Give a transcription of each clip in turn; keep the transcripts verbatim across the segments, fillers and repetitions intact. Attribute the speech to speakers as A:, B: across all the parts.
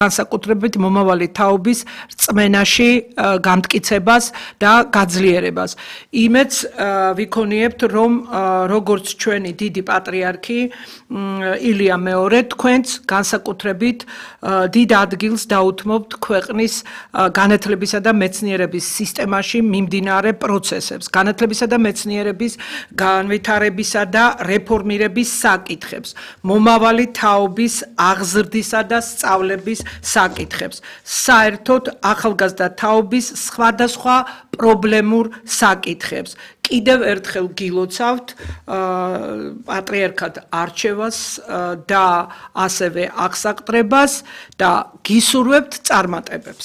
A: განსაკუთრებით მომავალი თაობის რწმენაში გამტკიცებას და გაძლიერებას. იმედს ვიქონიებთ, რომ როგორც ჩვენი დიდი პატრიარქი ილია მეორე თქვენც განსაკუთრებით დიდ ადგილს დაუთმობთ ქვეყნის განათლებისა და მეცნიერების სისტემაში მიმდინარე პროცესებს, განათლებისა და მეცნიერების განვითარებისა და რეფორმირების საკითხებს, მომავალი თაობის აღზრდისა და სწავლების საკითხებს, საერთოდ ახალგაზრდა თაობის სხვადასხვა პრობლემურ საკითხებს. კიდევ ერთხელ გილოცავთ პატრიარქად არჩევას და ასევე აღსაყდრებას და გისურვებთ წარმატებებს.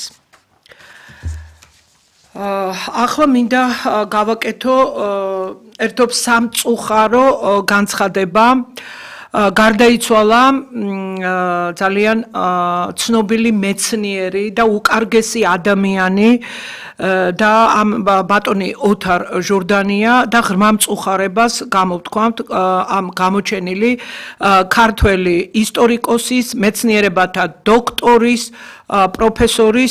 A: ახლა მინდა გავაკეთო ერთობ სამწუხარო განცხადება. გარდაიცვალა ძალიან ცნობილი მეცნიერი და უკარგესი ადამიანი და ამ ბატონი ოთარ ჟორდანია და ღრმა მწუხარებას გამოვთქვამთ ამ გამოჩენილი ქართველი ისტორიკოსის, მეცნიერებათა დოქტორის, პროფესორის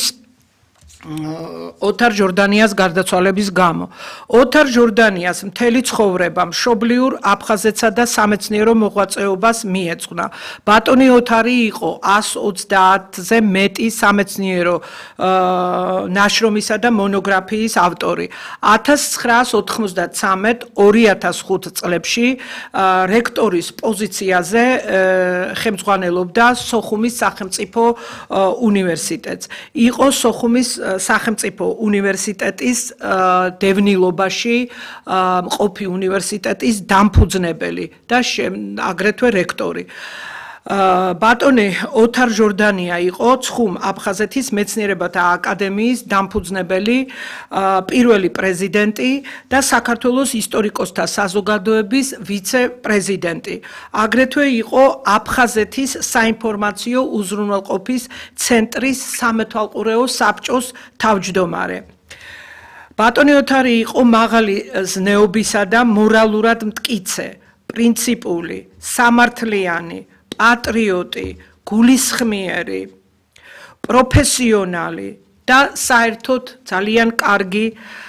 A: ოთარ ჟორდანიას გარდაცვალების გამო. ოთარ ჟორდანიას მთელი ცხოვრება მშობლიურ აფხაზეთსა და სამეცნიერო მოღვაწეობას მიეძღვნა. ბატონი ოთარი იყო ას ოცდაათზე მეტი სამეცნიერო ნაშრომისა და მონოგრაფიის ავტორი. ათას ცხრაას ოთხმოცდათსამეტ ორი ათას ხუთ წლებში რექტორის პოზიციაზე ხელმძღვანელობდა სოხუმის სახელმწიფო უნივერსიტეტს. იყო სოხუმის სახელმწიფო უნივერსიტეტის დევნილობაში მყოფი უნივერსიტეტის დამფუძნებელი და აგრეთვე რექტორი. ბატონი ოთარ ჟორდანია იყო ცხუმ აფხაზეთის მეცნიერებათა აკადემიის დამფუძნებელი, პირველი პრეზიდენტი და საქართველოს ისტორიკოსთა საზოგადოების ვიცე-პრეზიდენტი. აგრეთვე იყო აფხაზეთის საინფორმაციო უზრუნველყოფის ცენტრის სამეთვალყურეო საბჭოს თავმჯდომარე. ბატონი ოთარი იყო მაღალი ზნეობისა და მორალურად მტკიცე, პრინციპული, სამართლიანი, პატრიოტი, გულისხმიერი, პროფესიონალი და საერთოდ ძალიან კარგი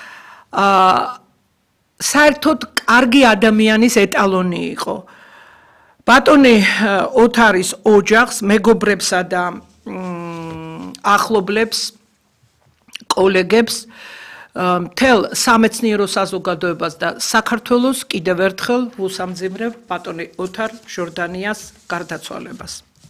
A: საერთოდ კარგი ადამიანის ეტალონი იყო. ბატონი ოთარის ოჯახს, მეგობრებსა და ახლობლებს, კოლეგებს, მთელ სამეცნიერო საზოგადოებას და საქართველოს კიდევ ერთხელ ვუსამძიმრებ ბატონი ოთარ ჟორდანიას გარდაცვალებას.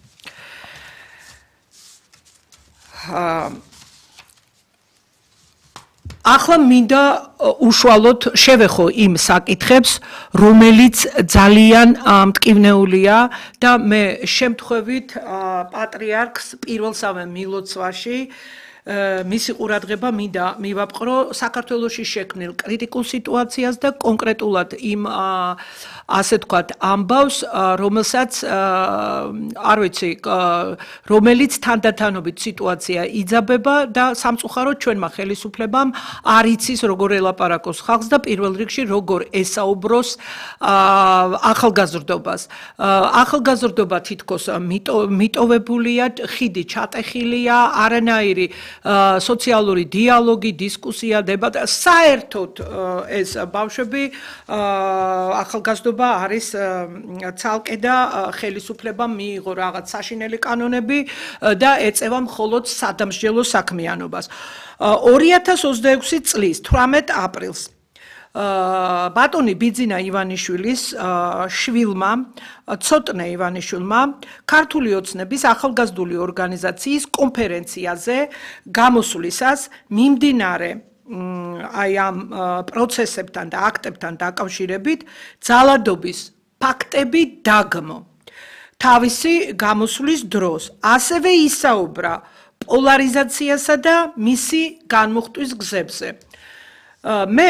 A: ახლა მინდა უშუალოდ შევეხო იმ საკითხებს, რომელიც ძალიან მტკივნეულია და მე შემთხვევით პატრიარქს პირველსავე მილოცვაში მისი ყურადღება მინდა მივაპყრო საქართველოში შექმნილ კრიტიკულ სიტუაციას და კონკრეტულად იმ ასე თქვათ ამბავს, რომელსაც არ ვიცი, რომელიც თანდათანობით სიტუაცია იძაბება და სამწუხაროდ ჩვენმა ხელისუფლებამ არ იცის როგორ ელაპარაკოს ხალხს და პირველ რიგში როგორ ესაუბროს ახალგაზრდობას. ახალგაზრდობა თითქოს მიტოვებულია, ხიდი ჩატეხილია, არანაირი სოციალური დიალოგი, დისკუსია, დებატი, საერთოდ ეს ბავშვები ახალგაზრდობა არის ცალკე და ხელისუფლებამ მიიღო რაღაც საშინელი კანონები და ეწევა მხოლოდ სადამსჯელო საქმიანობას. ორი ათას ოცდაექვსი წლის თვრამეტ აპრილს ბატონი ბიძინა ივანიშვილის შვილმა, ცოტნე ივანიშვილმა, ქართული ოცნების ახალგაზრდული ორგანიზაციის კონფერენციაზე გამოსვლისას მიმდინარე აი ამ პროცესებთან და აქტებთან დაკავშირებით ძალადობის ფაქტები დაგმო. თავისი გამოსვლის დროს ასევე ისაუბრა პოლარიზაციასა და მისი განმუხტვის გზებზე. მე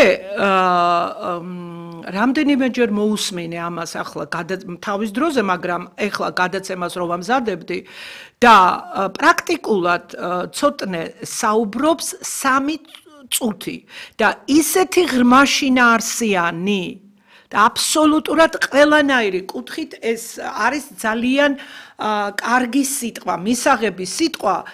A: რამდენიმეჯერ მოусმინე ამას ახლა თავის დროზე, მაგრამ ახლა გადაცემას რო ვამზადებდი და პრაქტიკულად ცოტნე საუბრობს სამი წუთი და ისეთი ღრმა შინაარსიანი და აბსოლუტურად ყველანაირი კუთხით ეს არის ძალიან კარგი სიტყვა, მისაღები სიტყვა